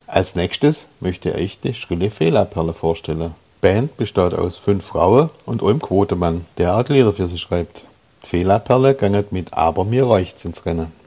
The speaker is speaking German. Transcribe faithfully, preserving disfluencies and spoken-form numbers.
Als nächstes möchte ich die Schrille Fela-Perle vorstellen. Die Band besteht aus fünf Frauen und einem Quotemann, der auch Lieder für sie schreibt. Die Fela-Perle geht mit Aber mir reicht's ins Rennen.